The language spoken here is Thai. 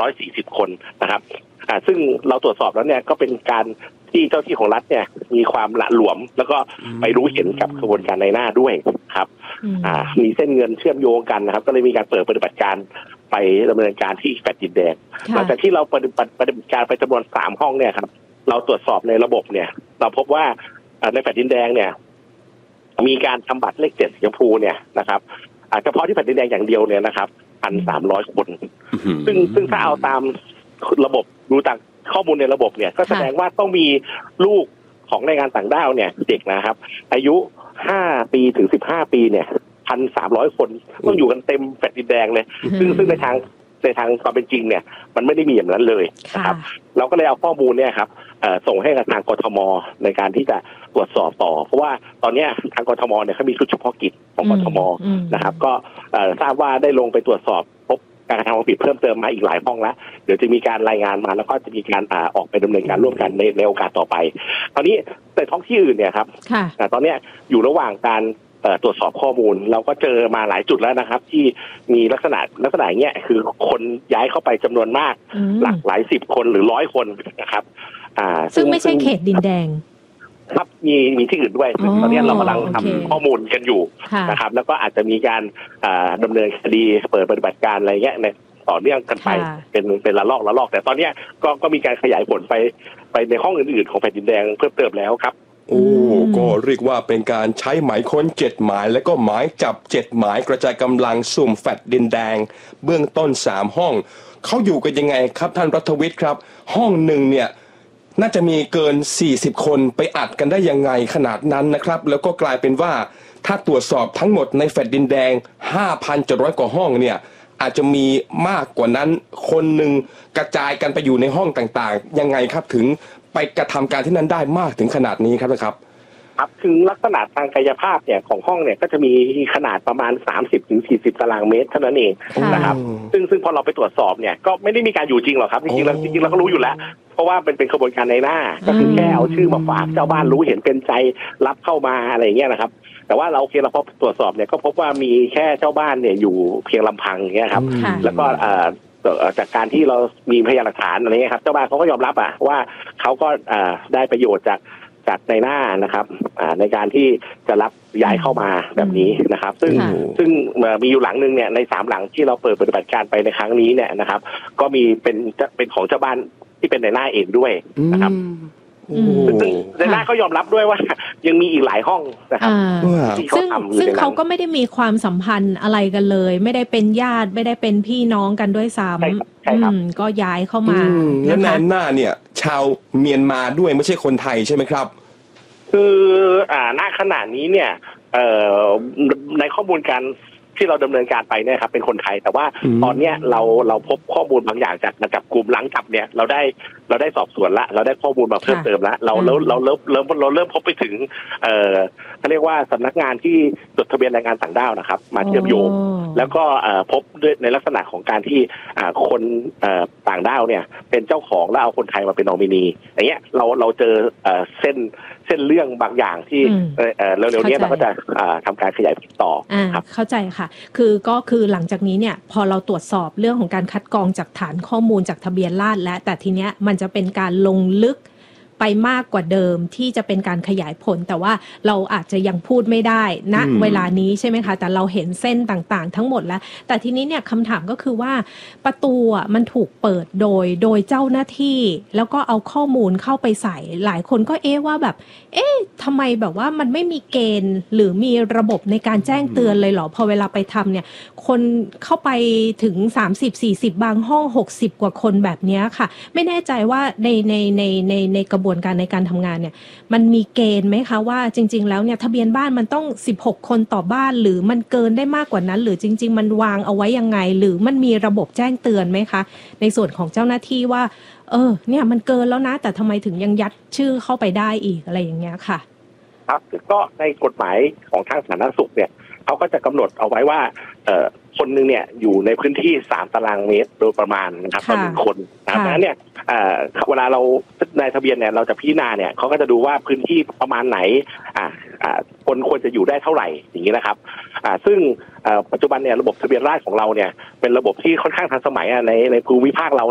340 คนนะครับซึ่งเราตรวจสอบแล้วเนี่ยก็เป็นการที่เจ้าที่ของรัฐเนี่ยมีความละหลวมแล้วก็ไปรู้เห็นกับกระบวนการในหน้าด้วยครับมีเส้นเงินเชื่อมโยงกันนะครับก็เลยมีการเปิดปฏิบัติการไปดำเนินการที่แฟลตดินแดงหลังจากที่เราปฏิบัติการไปจำนวน3ห้องเนี่ยครับเราตรวจสอบในระบบเนี่ยเราพบว่าในแฟลตดินแดงเนี่ยมีการทำบัตรเลข7สีชมพูเนี่ยนะครับเฉพาะที่แฟลตดินแดงอย่างเดียวเนี่ยนะครับ 1,300 คนซึ่งถ้าเอาตามระบบดูจากข้อมูลในระบบเนี่ยก็แสดงว่าต้องมีลูกของแรงงานต่างด้าวเนี่ยเด็กนะครับอายุ5 ปีถึง15 ปีเนี่ย 1,300 คนต้องอยู่กันเต็มแฟลตดินแดงเลยซึ่งในทางความเป็นจริงเนี่ยมันไม่ได้มีอย่างนั้นเลยนะครับเราก็เลยเอาข้อมูลเนี่ยครับส่งให้กับทางกทมในการที่จะตรวจสอบต่อเพราะว่าตอนนี้ทางกทมเนี่ยเขามีชุดเฉพาะกิจของกทมนะครับก็ทราบว่าได้ลงไปตรวจสอบพบการกระทำความผิดเพิ่มเติมมาอีกหลายห้องแล้วเดี๋ยวจะมีการรายงานมาแล้วก็จะมีการออกไปดำเนินการร่วมกันในโอกาสต่อไปตอนนี้ในท้องที่อื่นเนี่ยครับตอนนี้อยู่ระหว่างการตรวจสอบข้อมูลเราก็เจอมาหลายจุดแล้วนะครับที่มีลักษณะอย่างเงี้ยคือคนย้ายเข้าไปจำนวนมากหลาย10 คนหรือ100 คนนะครับซึ่งไม่ใช่เขตดินแดงครับมีที่อื่นด้วยตอนนี้เรากำลังทำข้อมูลกันอยู่นะครับแล้วก็อาจจะมีการดำเนินคดีเปิดปฏิบัติการอะไรเงี้ยในต่อเนื่องกันไปเป็นระลอกแต่ตอนนี้ก็มีการขยายผลไปในห้องอื่นๆของแผ่นดินแดงเพิ่มเติมแล้วครับก็เรียกว่าเป็นการใช้หมายค้น7 หมายและก็หมายจับ7 หมายกระจายกำลังสุ่มแฟลตดินแดงเบื้องต้น3 ห้องเขาอยู่กันยังไงครับท่านรัฐวิทย์ครับห้องหนึ่งเนี่ยน่าจะมีเกิน40 คนไปอัดกันได้ยังไงขนาดนั้นนะครับแล้วก็กลายเป็นว่าถ้าตรวจสอบทั้งหมดในแฟลตดินแดง 5,700 กว่าห้องเนี่ยอาจจะมีมากกว่านั้นคนหนึ่งกระจายกันไปอยู่ในห้องต่างๆยังไงครับถึงไปกระทำการที่นั้นได้มากถึงขนาดนี้ครับนะครับคือลักษณะทางกายภาพเนี่ยของห้องเนี่ยก็จะมีขนาดประมาณ 30-40 ตารางเมตรเท่านั้นเองนะครับซึ่งพอเราไปตรวจสอบเนี่ยก็ไม่ได้มีการอยู่จริงหรอกครับจริงๆเราก็รู้อยู่แล้วเพราะว่าเป็นขบวนการในหน้าก็คือแค่เอาชื่อมาฝากเจ้าบ้านรู้เห็นเป็นใจรับเข้ามาอะไรอย่างเงี้ยนะครับแต่ว่าเราพอตรวจสอบเนี่ยก็พบว่ามีแค่เจ้าบ้านเนี่ยอยู่เพียงลำพังอย่างเงี้ยครับแล้วก็จากการที่เรามีพยานหลักฐานอะไรเงี้ยครับเจ้าบ้านเขาก็ยอมรับว่าเขาก็ได้ประโยชน์จากในหน้านะครับในการที่จะรับย้ายเข้ามาแบบนี้นะครับซึ่งมีอยู่หลังนึงเนี่ยใน3 หลังที่เราเปิดปฏิบัติการไปในครั้งนี้เนี่ยนะครับก็มีเป็นของเจ้าบ้านที่เป็นในหน้าเองด้วยนะครับซึ่งในหน้าก็ยอมรับด้วยว่ายังมีอีกหลายห้องนะครับซึ่งเขาก็ไม่ได้มีความสัมพันธ์อะไรกันเลยไม่ได้เป็นญาติไม่ได้เป็นพี่น้องกันด้วยซ้ำก็ย้ายเข้ามาแล้วในหน้าเนี่ยชาวเมียนมาด้วยไม่ใช่คนไทยใช่ไหมครับคือณขณะนี้เนี่ยในข้อมูลการที่เราดำเนินการไปเนี่ยครับเป็นคนไทยแต่ว่าตอนเนี้ยเราพบข้อมูลบางอย่างจากจับกลุ่มหลังจับเนี่ยเราได้สอบสวนละเราได้ข้อมูลมาเพิ่มเติมแล้วเราเริ่มพบไปถึงเขาเรียกว่าสำนักงานที่จดทะเบียนแรงงานต่างด้าวนะครับมาเชื่อมโยงแล้วก็พบด้วยในลักษณะของการที่คนต่างด้าวเนี่ยเป็นเจ้าของแล้วเอาคนไทยมาเป็นนอมินีอย่างเงี้ยเราเจอเส้นเรื่องบางอย่างที่เร็วๆนี้เราก็จะทำการขยายผลต่อครับเข้าใจค่ะก็คือหลังจากนี้เนี่ยพอเราตรวจสอบเรื่องของการคัดกรองจากฐานข้อมูลจากทะเบียนราษฎร์และแต่ทีเนี้ยมันจะเป็นการลงลึกไปมากกว่าเดิมที่จะเป็นการขยายผลแต่ว่าเราอาจจะยังพูดไม่ได้ณเวลานี้ใช่ไหมคะแต่เราเห็นเส้นต่างๆทั้งหมดแล้วแต่ทีนี้เนี่ยคำถามก็คือว่าประตูมันถูกเปิดโดยเจ้าหน้าที่แล้วก็เอาข้อมูลเข้าไปใส่หลายคนก็ว่าแบบทำไมแบบว่ามันไม่มีเกณฑ์หรือมีระบบในการแจ้งเตือนเลยเหรอพอเวลาไปทำเนี่ยคนเข้าไปถึง30-40บางห้อง60กว่าคนแบบนี้ค่ะไม่แน่ใจว่าในกระบวนการในการทำงานเนี่ยมันมีเกณฑ์ไหมคะว่าจริงๆแล้วเนี่ยทะเบียนบ้านมันต้อง16คนต่อบ้านหรือมันเกินได้มากกว่านั้นหรือจริงๆมันวางเอาไว้ยังไงหรือมันมีระบบแจ้งเตือนไหมคะในส่วนของเจ้าหน้าที่ว่าเนี่ยมันเกินแล้วนะแต่ทำไมถึงยังยัดชื่อเข้าไปได้อีกอะไรอย่างเงี้ยค่ะครับก็ในกฎหมายของทางสาธารณสุขเนี่ยเขาก็จะกำหนดเอาไว้ว่าคนนึงเนี่ยอยู่ในพื้นที่3 ตารางเมตรโดยประมาณนะครับต่อ1 คนนะครับดังนั้นเนี่ยเวลาเราในทะเบียนเนี่ยเราจะพิจารณาเนี่ยเขาก็จะดูว่าพื้นที่ประมาณไหนคนควรจะอยู่ได้เท่าไหร่อย่างนี้นะครับซึ่งปัจจุบันเนี่ยระบบทะเบียนราษฎร์ของเราเนี่ยเป็นระบบที่ค่อนข้างทันสมัยในภูมิภาคเรา